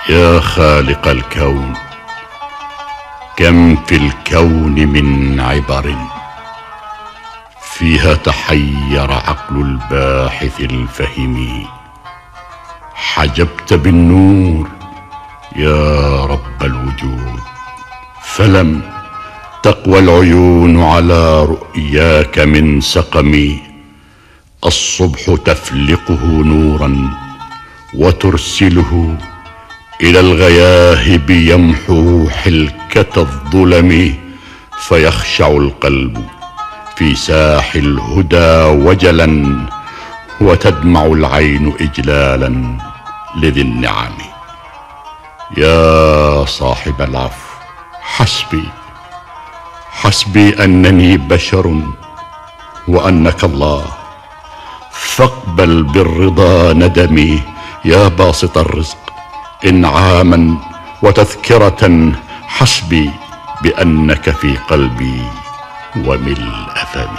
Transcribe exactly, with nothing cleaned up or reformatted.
يا خالق الكون، كم في الكون من عبر فيها تحير عقل الباحث الفهم. حجبت بالنور يا رب الوجود، فلم تقوى العيون على رؤياك من سقم. الصبح تفلقه نورا وترسله إلى الغياهب يمحو حلكة الظلم. فيخشع القلب في ساح الهدى وجلا، وتدمع العين إجلالا لذي النعم. يا صاحب العفو، حسبي حسبي أنني بشر وأنك الله، فاقبل بالرضا ندمي. يا باسط الرزق إنعاما وتذكرة، حسبي بأنك في قلبي وملء فمي.